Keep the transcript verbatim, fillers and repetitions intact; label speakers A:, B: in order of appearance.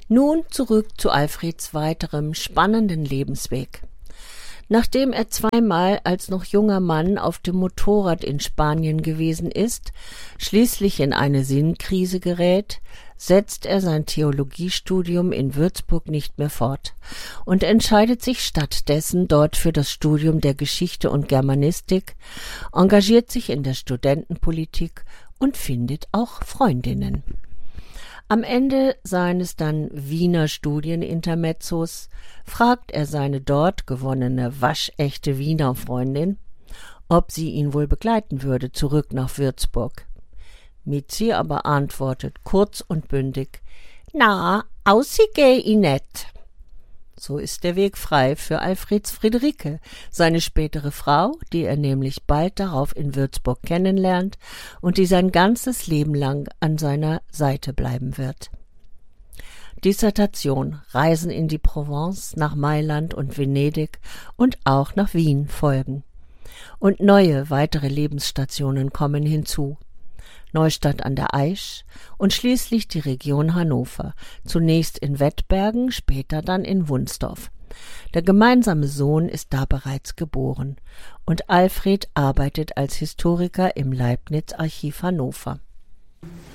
A: Nun zurück zu Alfreds weiterem spannenden Lebensweg. Nachdem er zweimal als noch junger Mann auf dem Motorrad in Spanien gewesen ist, schließlich in eine Sinnkrise gerät, setzt er sein Theologiestudium in Würzburg nicht mehr fort und entscheidet sich stattdessen dort für das Studium der Geschichte und Germanistik, engagiert sich in der Studentenpolitik und findet auch Freundinnen. Am Ende seines dann Wiener Studienintermezzos fragt er seine dort gewonnene waschechte Wiener Freundin, ob sie ihn wohl begleiten würde zurück nach Würzburg. Mitzi aber antwortet kurz und bündig: »Na, aussi geh i net.« So ist der Weg frei für Alfreds Friederike, seine spätere Frau, die er nämlich bald darauf in Würzburg kennenlernt und die sein ganzes Leben lang an seiner Seite bleiben wird. Dissertation, Reisen in die Provence, nach Mailand und Venedig und auch nach Wien folgen. Und neue, weitere Lebensstationen kommen hinzu. Neustadt an der Aisch und schließlich die Region Hannover, zunächst in Wettbergen, später dann in Wunsdorf. Der gemeinsame Sohn ist da bereits geboren und Alfred arbeitet als Historiker im Leibniz-Archiv Hannover.